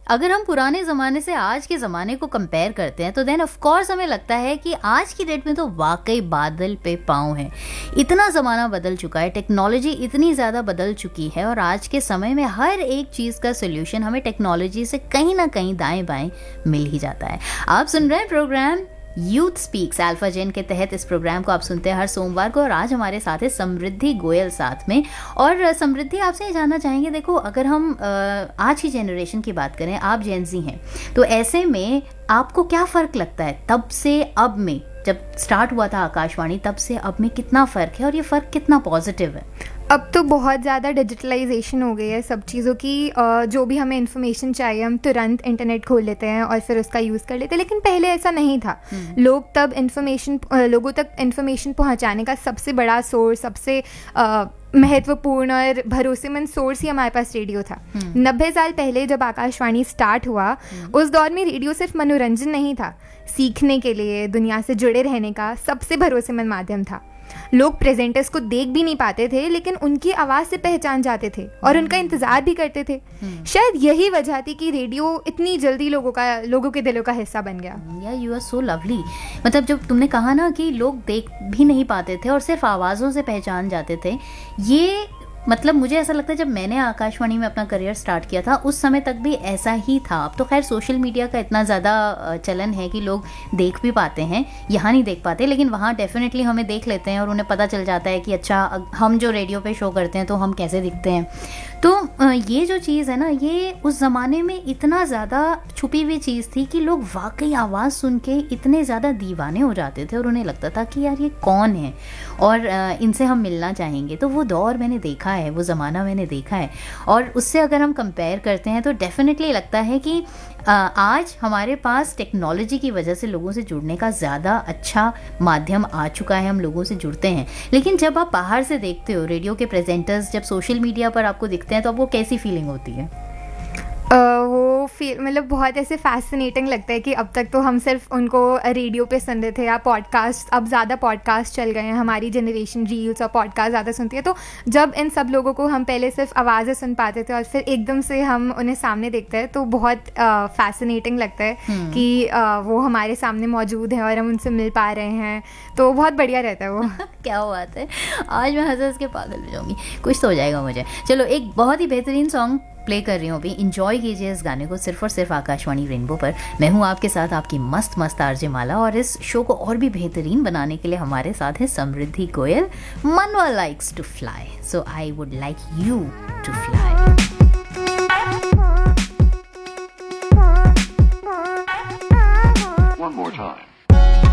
अगर हम पुराने ज़माने से आज के ज़माने को कंपेयर करते हैं तो देन ऑफ कोर्स हमें लगता है कि आज की डेट में तो वाकई बादल पे पाँव है। इतना ज़माना बदल चुका है, टेक्नोलॉजी इतनी ज़्यादा बदल चुकी है और आज के समय में हर एक चीज़ का सोल्यूशन हमें टेक्नोलॉजी से कहीं ना कहीं दाएं बाएं मिल ही जाता है। आप सुन रहे हैं प्रोग्राम यूथ स्पीक्स अल्फा जेन के तहत। इस प्रोग्राम को आप सुनते हैं हर सोमवार को और आज हमारे साथ है समृद्धि गोयल साथ में। और समृद्धि, आपसे ये जानना चाहेंगे, देखो अगर हम आज की जनरेशन की बात करें, आप जेन ज़ी हैं, तो ऐसे में आपको क्या फ़र्क लगता है तब से अब में? जब स्टार्ट हुआ था आकाशवाणी तब से अब में कितना फ़र्क है और ये फ़र्क कितना पॉजिटिव है? अब तो बहुत ज़्यादा डिजिटलाइजेशन हो गई है सब चीज़ों की। जो भी हमें इन्फॉर्मेशन चाहिए हम तुरंत इंटरनेट खोल लेते हैं और फिर उसका यूज़ कर लेते हैं, लेकिन पहले ऐसा नहीं था। लोगों तक इन्फॉर्मेशन पहुंचाने का सबसे बड़ा सोर्स, सबसे महत्वपूर्ण और भरोसेमंद सोर्स ही हमारे पास रेडियो था। 90 साल पहले जब आकाशवाणी स्टार्ट हुआ, उस दौर में रेडियो सिर्फ मनोरंजन नहीं था, सीखने के लिए, दुनिया से जुड़े रहने का सबसे भरोसेमंद माध्यम था। लोग प्रेजेंटर्स को देख भी नहीं पाते थे, लेकिन उनकी आवाज़ से पहचान जाते थे और उनका इंतज़ार भी करते थे। शायद यही वजह थी कि रेडियो इतनी जल्दी लोगों के दिलों का हिस्सा बन गया। या यू आर सो लवली। मतलब जब तुमने कहा ना कि लोग देख भी नहीं पाते थे और सिर्फ आवाज़ों से पहचान जाते थे, ये मतलब मुझे ऐसा लगता है जब मैंने आकाशवाणी में अपना करियर स्टार्ट किया था उस समय तक भी ऐसा ही था। अब तो खैर सोशल मीडिया का इतना ज़्यादा चलन है कि लोग देख भी पाते हैं, यहाँ नहीं देख पाते, लेकिन वहाँ डेफिनेटली हमें देख लेते हैं और उन्हें पता चल जाता है कि अच्छा हम जो रेडियो पे शो करते हैं तो हम कैसे दिखते हैं। तो ये जो चीज़ है ना, ये उस ज़माने में इतना ज़्यादा छुपी हुई चीज़ थी कि लोग वाकई आवाज़ सुन के इतने ज़्यादा दीवाने हो जाते थे और उन्हें लगता था कि यार ये कौन है और इनसे हम मिलना चाहेंगे। तो वो दौर मैंने देखा है, वो ज़माना मैंने देखा है और उससे अगर हम कंपेयर करते हैं तो डेफिनेटली लगता है कि आज हमारे पास टेक्नोलॉजी की वजह से लोगों से जुड़ने का ज़्यादा अच्छा माध्यम आ चुका है, हम लोगों से जुड़ते हैं। लेकिन जब आप बाहर से देखते हो रेडियो के प्रेजेंटर्स जब सोशल मीडिया पर आपको दिखते हैं तो आपको कैसी फीलिंग होती है? वो मतलब बहुत ऐसे फैसिनेटिंग लगता है कि अब तक तो हम सिर्फ उनको रेडियो पे सुनते थे या पॉडकास्ट। अब ज़्यादा पॉडकास्ट चल गए हैं, हमारी जनरेशन रील्स और पॉडकास्ट ज़्यादा सुनती है। तो जब इन सब लोगों को हम पहले सिर्फ आवाज़ें सुन पाते थे और फिर एकदम से हम उन्हें सामने देखते हैं तो बहुत फैसिनेटिंग लगता है कि वो हमारे सामने मौजूद हैं और हम उनसे मिल पा रहे हैं, तो बहुत बढ़िया रहता है वो। क्या बात है, आज मैं हंस के पागल हो जाऊंगी, कुछ तो हो जाएगा मुझे। चलो एक बहुत ही बेहतरीन सॉन्ग प्ले कर रही हूँ अभी, इंजॉय कीजिए इस गाने को सिर्फ और सिर्फ आकाशवाणी रेनबो पर। मैं हूँ आपके साथ आपकी मस्त मस्त आरजे माला और इस शो को और भी बेहतरीन बनाने के लिए हमारे साथ है समृद्धि गोयल। मनवा likes to fly, so I would like you to fly. One more time.